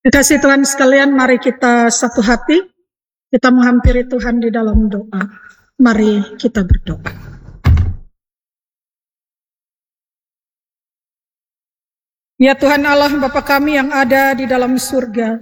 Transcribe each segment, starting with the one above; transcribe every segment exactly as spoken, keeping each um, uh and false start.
Kasih Tuhan sekalian, mari kita satu hati, kita menghampiri Tuhan di dalam doa. Mari kita berdoa. Ya Tuhan Allah, Bapa kami yang ada di dalam surga,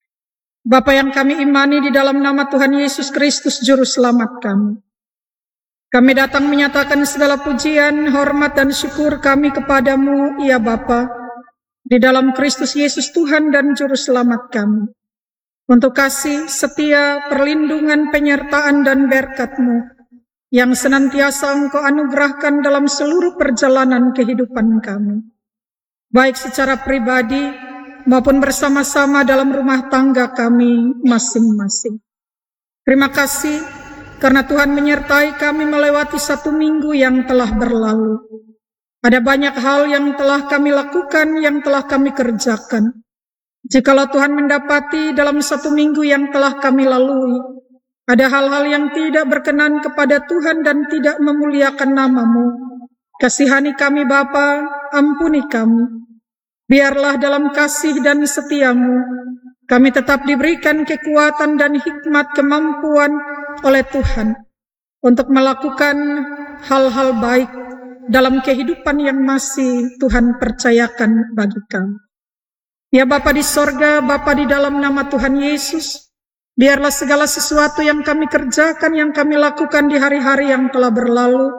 Bapa yang kami imani di dalam nama Tuhan Yesus Kristus Juru Selamat kami. Kami datang menyatakan segala pujian, hormat dan syukur kami kepadamu, ya Bapa, di dalam Kristus Yesus Tuhan dan Juru Selamat kami. Untuk kasih, setia, perlindungan, penyertaan dan berkat-Mu yang senantiasa Engkau anugerahkan dalam seluruh perjalanan kehidupan kami, baik secara pribadi maupun bersama-sama dalam rumah tangga kami masing-masing. Terima kasih karena Tuhan menyertai kami melewati satu minggu yang telah berlalu. Ada banyak hal yang telah kami lakukan, yang telah kami kerjakan. Jikalau Tuhan mendapati dalam satu minggu yang telah kami lalui, ada hal-hal yang tidak berkenan kepada Tuhan dan tidak memuliakan nama-Mu, kasihani kami Bapa, ampuni kami. Biarlah dalam kasih dan setia-Mu, kami tetap diberikan kekuatan dan hikmat kemampuan oleh Tuhan untuk melakukan hal-hal baik dalam kehidupan yang masih Tuhan percayakan bagi kami. Ya Bapa di sorga, Bapa di dalam nama Tuhan Yesus, biarlah segala sesuatu yang kami kerjakan, yang kami lakukan di hari-hari yang telah berlalu,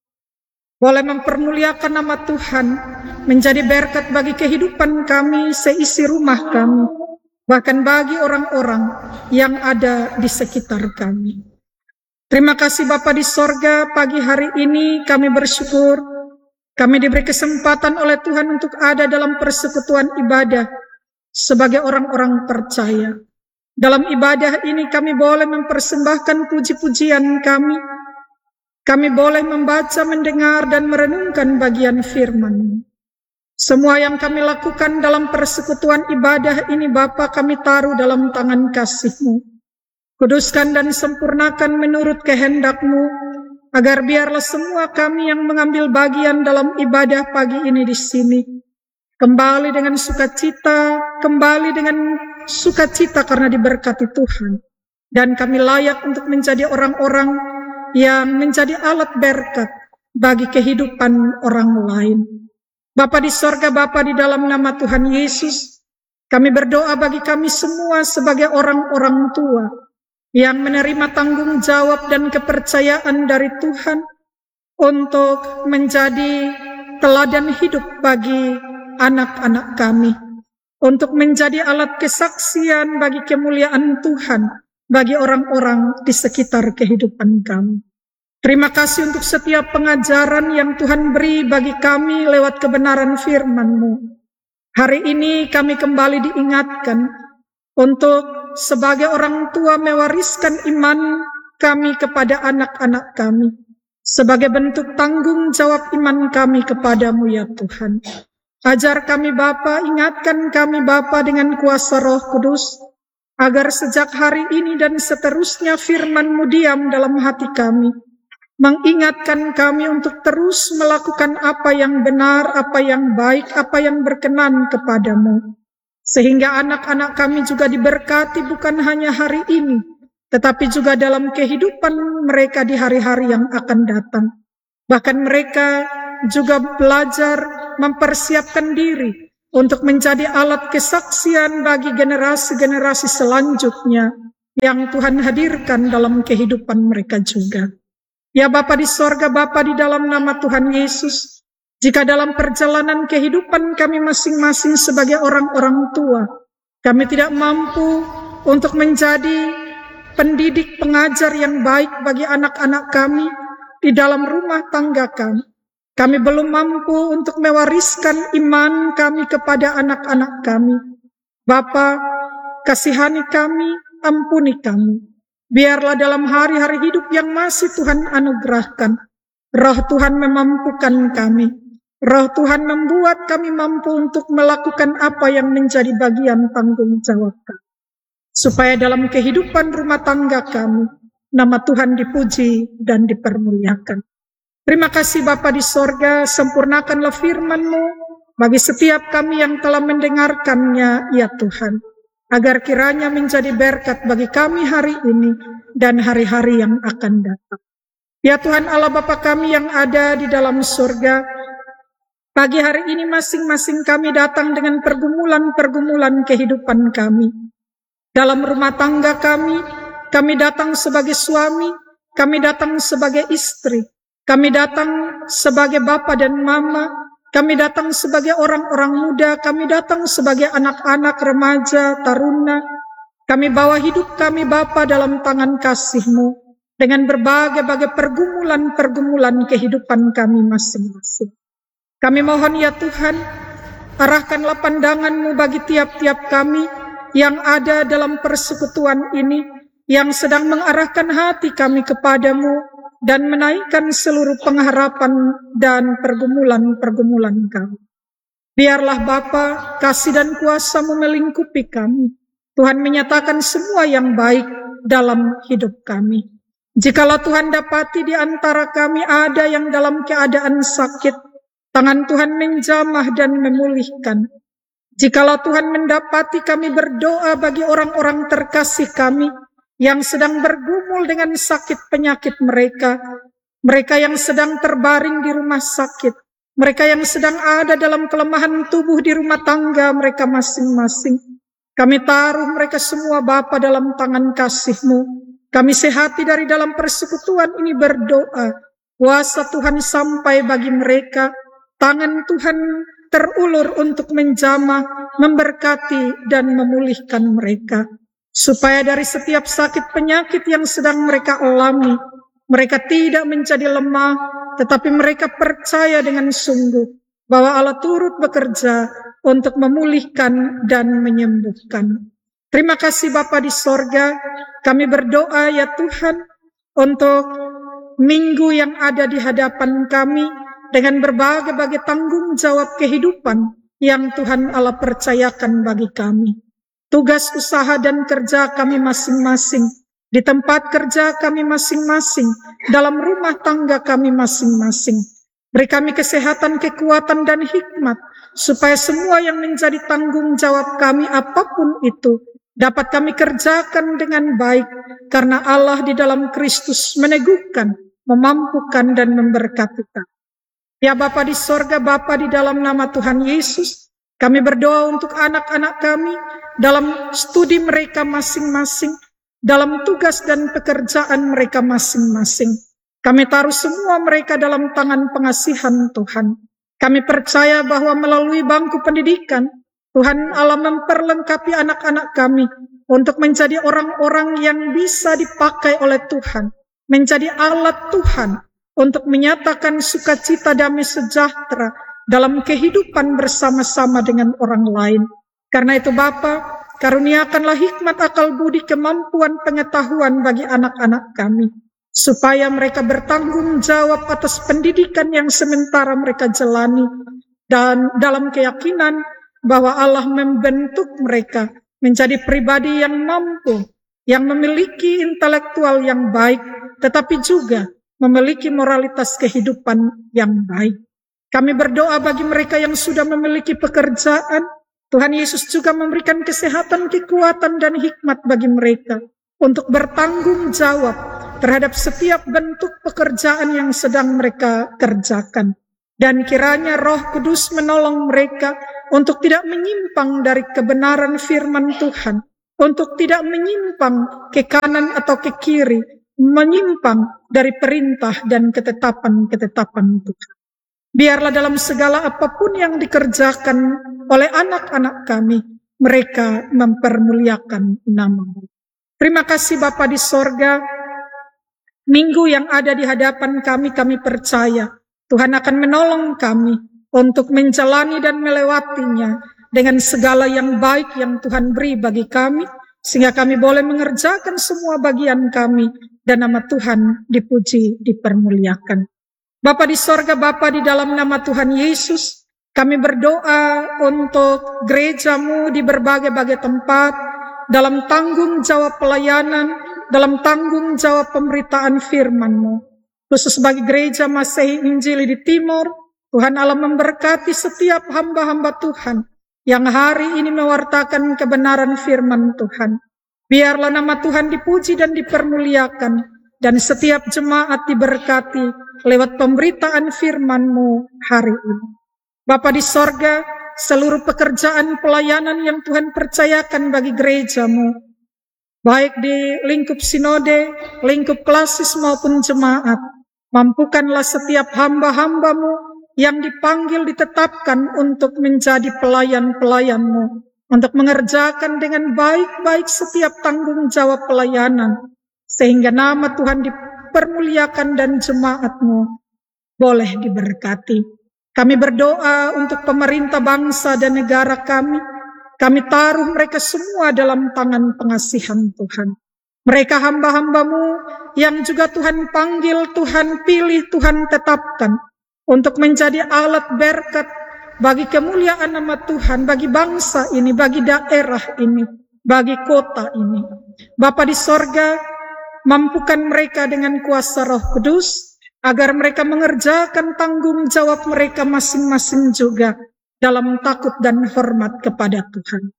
boleh mempermuliakan nama Tuhan, menjadi berkat bagi kehidupan kami, seisi rumah kami, bahkan bagi orang-orang yang ada di sekitar kami. Terima kasih Bapa di sorga, pagi hari ini kami bersyukur, kami diberi kesempatan oleh Tuhan untuk ada dalam persekutuan ibadah sebagai orang-orang percaya. Dalam ibadah ini kami boleh mempersembahkan puji-pujian kami, kami boleh membaca, mendengar, dan merenungkan bagian firman-Mu. Semua yang kami lakukan dalam persekutuan ibadah ini Bapa, kami taruh dalam tangan kasih-Mu. Kuduskan dan sempurnakan menurut kehendak-Mu, agar biarlah semua kami yang mengambil bagian dalam ibadah pagi ini di sini kembali dengan sukacita, kembali dengan sukacita karena diberkati Tuhan, dan kami layak untuk menjadi orang-orang yang menjadi alat berkat bagi kehidupan orang lain. Bapa di sorga, Bapa di dalam nama Tuhan Yesus, kami berdoa bagi kami semua sebagai orang-orang tua yang menerima tanggung jawab dan kepercayaan dari Tuhan untuk menjadi teladan hidup bagi anak-anak kami, untuk menjadi alat kesaksian bagi kemuliaan Tuhan bagi orang-orang di sekitar kehidupan kami. Terima kasih untuk setiap pengajaran yang Tuhan beri bagi kami lewat kebenaran firman-Mu. Hari ini kami kembali diingatkan untuk sebagai orang tua mewariskan iman kami kepada anak-anak kami, sebagai bentuk tanggung jawab iman kami kepadamu ya Tuhan. Ajar kami Bapa, ingatkan kami Bapa dengan kuasa Roh Kudus, agar sejak hari ini dan seterusnya firman-Mu diam dalam hati kami, mengingatkan kami untuk terus melakukan apa yang benar, apa yang baik, apa yang berkenan kepadamu. Sehingga anak-anak kami juga diberkati bukan hanya hari ini, tetapi juga dalam kehidupan mereka di hari-hari yang akan datang. Bahkan mereka juga belajar mempersiapkan diri untuk menjadi alat kesaksian bagi generasi-generasi selanjutnya yang Tuhan hadirkan dalam kehidupan mereka juga. Ya Bapa di sorga, Bapa di dalam nama Tuhan Yesus, jika dalam perjalanan kehidupan kami masing-masing sebagai orang-orang tua, kami tidak mampu untuk menjadi pendidik pengajar yang baik bagi anak-anak kami di dalam rumah tangga kami, kami belum mampu untuk mewariskan iman kami kepada anak-anak kami. Bapa, kasihani kami, ampuni kami. Biarlah dalam hari-hari hidup yang masih Tuhan anugerahkan, Roh Tuhan memampukan kami. Roh Tuhan membuat kami mampu untuk melakukan apa yang menjadi bagian tanggung jawab kami, supaya dalam kehidupan rumah tangga kami, nama Tuhan dipuji dan dipermuliakan. Terima kasih Bapa di sorga, sempurnakanlah firman-Mu bagi setiap kami yang telah mendengarkannya, ya Tuhan. agar kiranya menjadi berkat bagi kami hari ini dan hari-hari yang akan datang. Ya Tuhan Allah Bapa kami yang ada di dalam surga, pagi hari ini masing-masing kami datang dengan pergumulan-pergumulan kehidupan kami. Dalam rumah tangga kami, kami datang sebagai suami, kami datang sebagai istri, kami datang sebagai bapa dan mama, kami datang sebagai orang-orang muda, kami datang sebagai anak-anak, remaja, taruna. Kami bawa hidup kami Bapa dalam tangan kasih-Mu dengan berbagai-bagai pergumulan-pergumulan kehidupan kami masing-masing. Kami mohon ya Tuhan, arahkanlah pandangan-Mu bagi tiap-tiap kami yang ada dalam persekutuan ini, yang sedang mengarahkan hati kami kepadamu dan menaikkan seluruh pengharapan dan pergumulan-pergumulan kami. Biarlah Bapa, kasih dan kuasa-Mu melingkupi kami. Tuhan menyatakan semua yang baik dalam hidup kami. Jikalau Tuhan dapati di antara kami ada yang dalam keadaan sakit, tangan Tuhan menjamah dan memulihkan. Jikalau Tuhan mendapati kami berdoa bagi orang-orang terkasih kami yang sedang bergumul dengan sakit penyakit mereka, mereka yang sedang terbaring di rumah sakit, mereka yang sedang ada dalam kelemahan tubuh di rumah tangga mereka masing-masing. Kami taruh mereka semua Bapa dalam tangan kasih-Mu. Kami sehati dari dalam persekutuan ini berdoa, kuasa Tuhan sampai bagi mereka, tangan Tuhan terulur untuk menjamah, memberkati dan memulihkan mereka. Supaya dari setiap sakit penyakit yang sedang mereka alami, mereka tidak menjadi lemah, tetapi mereka percaya dengan sungguh bahwa Allah turut bekerja untuk memulihkan dan menyembuhkan. Terima kasih Bapa di sorga, kami berdoa ya Tuhan untuk minggu yang ada di hadapan kami dengan berbagai-bagai tanggung jawab kehidupan yang Tuhan Allah percayakan bagi kami. Tugas usaha dan kerja kami masing-masing, di tempat kerja kami masing-masing, dalam rumah tangga kami masing-masing. Beri kami kesehatan, kekuatan, dan hikmat, supaya semua yang menjadi tanggung jawab kami apapun itu, dapat kami kerjakan dengan baik, karena Allah di dalam Kristus meneguhkan, memampukan, dan memberkati kami. Ya Bapa di sorga, Bapa di dalam nama Tuhan Yesus, kami berdoa untuk anak-anak kami dalam studi mereka masing-masing, dalam tugas dan pekerjaan mereka masing-masing. Kami taruh semua mereka dalam tangan pengasihan Tuhan. Kami percaya bahwa melalui bangku pendidikan, Tuhan Allah memperlengkapi anak-anak kami untuk menjadi orang-orang yang bisa dipakai oleh Tuhan, menjadi alat Tuhan untuk menyatakan sukacita damai sejahtera dalam kehidupan bersama-sama dengan orang lain. Karena itu Bapa, karuniakanlah hikmat, akal budi, kemampuan, pengetahuan bagi anak-anak kami, supaya mereka bertanggung jawab atas pendidikan yang sementara mereka jalani, dan dalam keyakinan bahwa Allah membentuk mereka menjadi pribadi yang mampu, yang memiliki intelektual yang baik, tetapi juga memiliki moralitas kehidupan yang baik. Kami berdoa bagi mereka yang sudah memiliki pekerjaan, Tuhan Yesus juga memberikan kesehatan, kekuatan, dan hikmat bagi mereka untuk bertanggung jawab terhadap setiap bentuk pekerjaan yang sedang mereka kerjakan. Dan kiranya Roh Kudus menolong mereka untuk tidak menyimpang dari kebenaran firman Tuhan, untuk tidak menyimpang ke kanan atau ke kiri, menyimpang dari perintah dan ketetapan-ketetapan Tuhan. Biarlah dalam segala apapun yang dikerjakan oleh anak-anak kami, mereka mempermuliakan nama-Mu. Terima kasih Bapa di sorga, minggu yang ada di hadapan kami, kami percaya Tuhan akan menolong kami untuk menjalani dan melewatinya dengan segala yang baik yang Tuhan beri bagi kami, sehingga kami boleh mengerjakan semua bagian kami dan nama Tuhan dipuji, dipermuliakan. Bapa di sorga, Bapa di dalam nama Tuhan Yesus, kami berdoa untuk gereja-Mu di berbagai-bagai tempat, dalam tanggung jawab pelayanan, dalam tanggung jawab pemberitaan firman-Mu. Khusus bagi gereja Masehi Injili di Timur, Tuhan Allah memberkati setiap hamba-hamba Tuhan yang hari ini mewartakan kebenaran firman Tuhan. Biarlah nama Tuhan dipuji dan dipermuliakan, dan setiap jemaat diberkati lewat pemberitaan firman-Mu hari ini. Bapa di sorga, seluruh pekerjaan pelayanan yang Tuhan percayakan bagi gereja-Mu, baik di lingkup sinode, lingkup klasis maupun jemaat, mampukanlah setiap hamba-hamba-Mu yang dipanggil ditetapkan untuk menjadi pelayan-pelayan-Mu, untuk mengerjakan dengan baik-baik setiap tanggung jawab pelayanan, sehingga nama Tuhan dipermuliakan dan jemaat-Mu boleh diberkati. Kami berdoa untuk pemerintah bangsa dan negara kami. Kami taruh mereka semua dalam tangan pengasihan Tuhan. Mereka hamba-hamba-Mu yang juga Tuhan panggil, Tuhan pilih, Tuhan tetapkan untuk menjadi alat berkat bagi kemuliaan nama Tuhan, bagi bangsa ini, bagi daerah ini, bagi kota ini. Bapa di sorga, mampukan mereka dengan kuasa Roh Kudus, agar mereka mengerjakan tanggung jawab mereka masing-masing juga dalam takut dan hormat kepada Tuhan.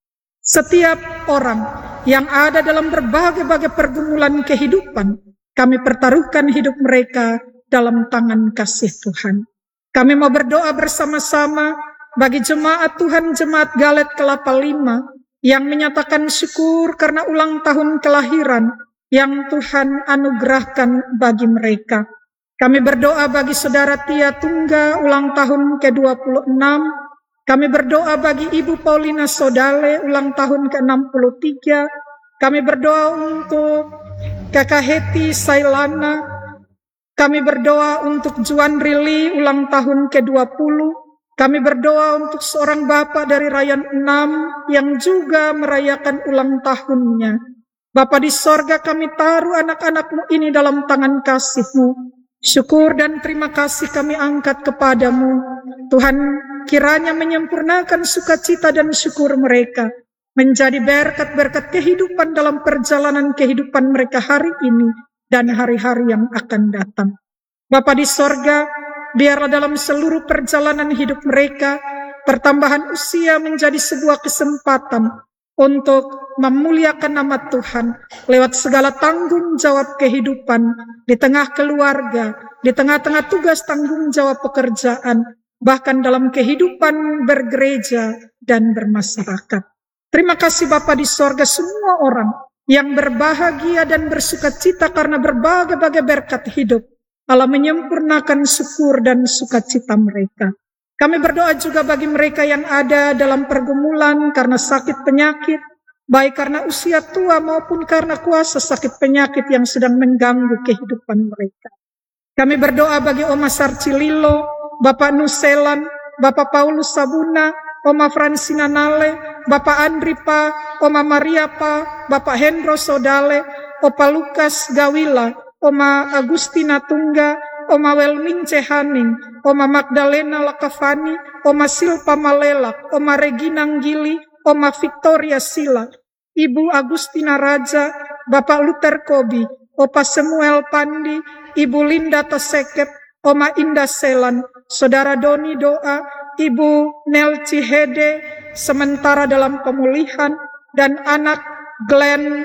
Setiap orang yang ada dalam berbagai-bagai pergumulan kehidupan, kami pertaruhkan hidup mereka dalam tangan kasih Tuhan. Kami mau berdoa bersama-sama bagi jemaat Tuhan, jemaat Galet Kelapa Lima, yang menyatakan syukur karena ulang tahun kelahiran yang Tuhan anugerahkan bagi mereka. Kami berdoa bagi saudara Tia Tungga ulang tahun ke dua puluh enam. Kami berdoa bagi Ibu Paulina Sodale ulang tahun ke enam puluh tiga. Kami berdoa untuk Kakak Heti Sailana. Kami berdoa untuk Juan Rili ulang tahun ke dua puluh. Kami berdoa untuk seorang bapak dari Rayan enam yang juga merayakan ulang tahunnya. Bapa di sorga, kami taruh anak-anak-Mu ini dalam tangan kasih-Mu. Syukur dan terima kasih kami angkat kepadamu. Tuhan, kiranya menyempurnakan sukacita dan syukur mereka, menjadi berkat-berkat kehidupan dalam perjalanan kehidupan mereka hari ini dan hari-hari yang akan datang. Bapa di sorga, biarlah dalam seluruh perjalanan hidup mereka, pertambahan usia menjadi sebuah kesempatan untuk memuliakan nama Tuhan lewat segala tanggung jawab kehidupan di tengah keluarga, di tengah-tengah tugas tanggung jawab pekerjaan, bahkan dalam kehidupan bergereja dan bermasyarakat. Terima kasih Bapa di sorga, semua orang yang berbahagia dan bersukacita karena berbagai-bagai berkat hidup, Allah menyempurnakan syukur dan sukacita mereka. Kami berdoa juga bagi mereka yang ada dalam pergumulan karena sakit penyakit, baik karena usia tua maupun karena kuasa sakit penyakit yang sedang mengganggu kehidupan mereka. Kami berdoa bagi Oma Sarcililo, Bapak Nuselan, Bapak Paulus Sabuna, Oma Fransina Nale, Bapak Andripa, Oma Maria Pa, Bapak Hendro Sodale, Opa Lukas Gawila, Oma Agustina Tungga, Oma Welming Cehaning, Oma Magdalena Lakavani, Oma Silpa Malelak, Oma Regina Nggili, Oma Victoria Sila, Ibu Agustina Raja, Bapak Luther Kobi, Opa Samuel Pandi, Ibu Linda Tosekep, Oma Indah Selan, Saudara Doni Doa, Ibu Nelci Hede, sementara dalam pemulihan, dan anak Glenn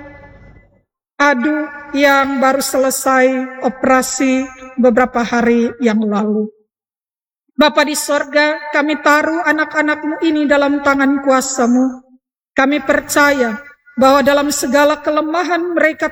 Adu yang baru selesai operasi beberapa hari yang lalu. Bapa di sorga, kami taruh anak-anak-Mu ini dalam tangan kuasa-Mu. Kami percaya bahwa dalam segala kelemahan mereka